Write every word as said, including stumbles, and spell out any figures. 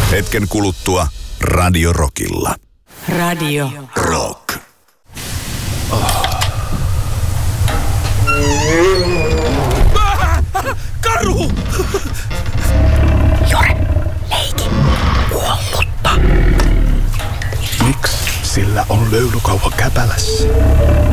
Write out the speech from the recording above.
Hetken kuluttua Radio Rockilla. Radio Rock. Oh. Karhu! Jore, leiki. Kuollutta. Miksi sillä on löylykauha käpälässä?